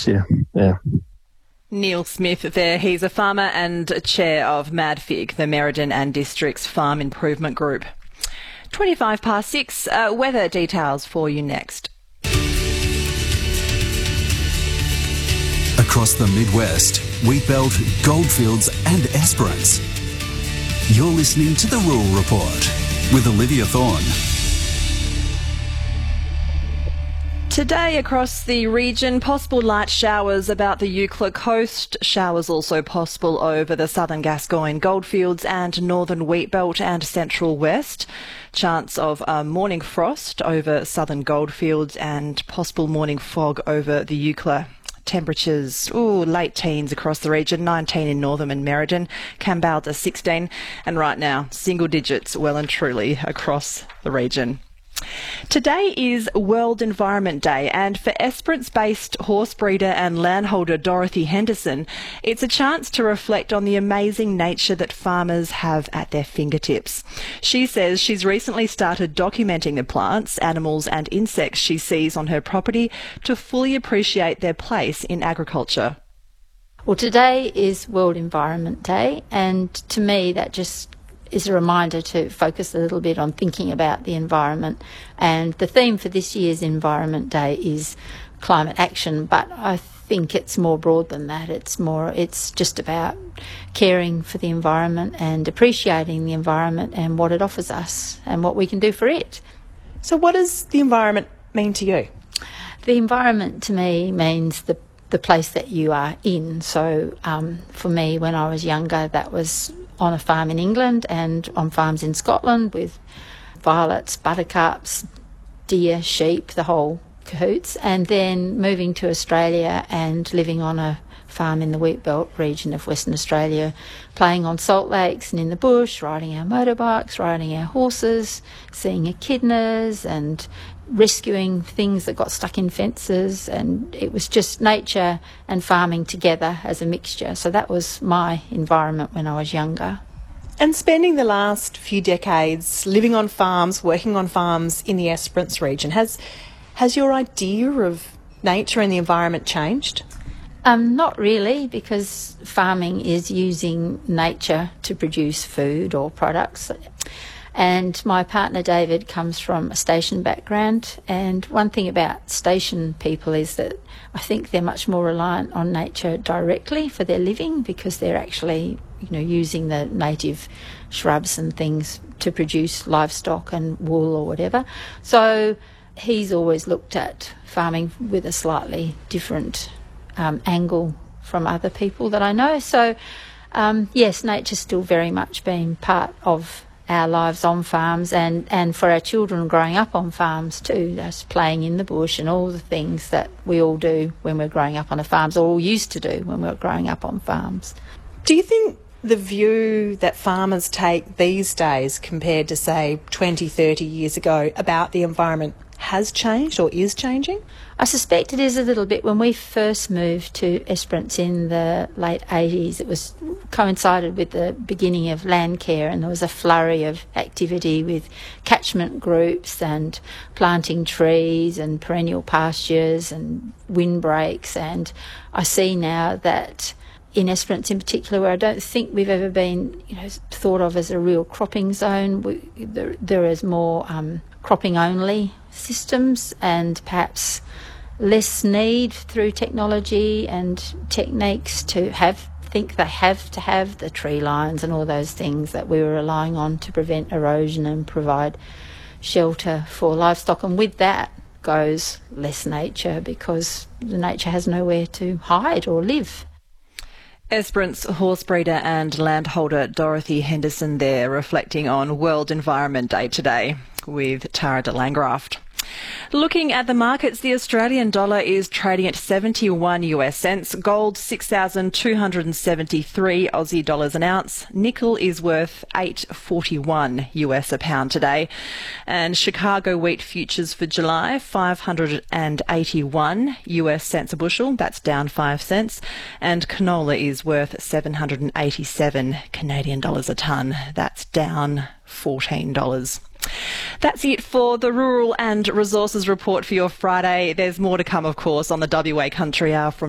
this year. Yeah. Neil Smith there. He's a farmer and chair of MadFig, the Merredin and Districts Farm Improvement Group. 6:25. Weather details for you next. Across the Midwest, Wheatbelt, Goldfields and Esperance. You're listening to The Rural Report with Olivia Thorne. Today across the region, possible light showers about the Eucla coast. Showers also possible over the southern Gascoyne Goldfields and northern Wheatbelt and central west. Chance of morning frost over southern Goldfields and possible morning fog over the Eucla. Temperatures, late teens across the region, 19 in Northam and Merredin, Kambalda 16, and right now single digits well and truly across the region. Today is World Environment Day, and for Esperance-based horse breeder and landholder Dorothy Henderson, it's a chance to reflect on the amazing nature that farmers have at their fingertips. She says she's recently started documenting the plants, animals and insects she sees on her property to fully appreciate their place in agriculture. Well, today is World Environment Day, and to me that just is a reminder to focus a little bit on thinking about the environment. And the theme for this year's Environment Day is climate action, but I think it's more broad than that. It's just about caring for the environment and appreciating the environment and what it offers us and what we can do for it. So what does the environment mean to you? The environment to me means the place that you are in. So for me, when I was younger, that was on a farm in England and on farms in Scotland with violets, buttercups, deer, sheep, the whole cahoots, and then moving to Australia and living on a farm in the Wheatbelt region of Western Australia, playing on salt lakes and in the bush, riding our motorbikes, riding our horses, seeing echidnas and rescuing things that got stuck in fences, and it was just nature and farming together as a mixture. So that was my environment when I was younger. And spending the last few decades living on farms, working on farms in the Esperance region, has your idea of nature and the environment changed? Not really, because farming is using nature to produce food or products. And my partner David comes from a station background, and one thing about station people is that I think they're much more reliant on nature directly for their living, because they're actually, using the native shrubs and things to produce livestock and wool or whatever. So he's always looked at farming with a slightly different angle from other people that I know. So yes, nature's still very much been part of our lives on farms, and for our children growing up on farms too, just playing in the bush and all the things that we all do when we're growing up on a farm, or all used to do when we were growing up on farms. Do you think the view that farmers take these days compared to, say, 20, 30 years ago about the environment has changed or is changing? I suspect it is a little bit. When we first moved to Esperance in the late 80s, it was coincided with the beginning of land care, and there was a flurry of activity with catchment groups and planting trees and perennial pastures and windbreaks. And I see now that in Esperance in particular, where I don't think we've ever been thought of as a real cropping zone, there is more cropping only systems, and perhaps less need through technology and techniques to think they have to have the tree lines and all those things that we were relying on to prevent erosion and provide shelter for livestock. And with that goes less nature, because the nature has nowhere to hide or live. Esperance horse breeder and landholder Dorothy Henderson there, reflecting on World Environment Day today with Tara de Langraft. Looking at the markets, the Australian dollar is trading at 71 US cents, gold 6,273 Aussie dollars an ounce, nickel is worth 8.41 US a pound today, and Chicago wheat futures for July 581 US cents a bushel, that's down 5 cents, and canola is worth 787 Canadian dollars a tonne, that's down $14. That's it for the Rural and Resources Report for your Friday. There's more to come, of course, on the WA Country Hour from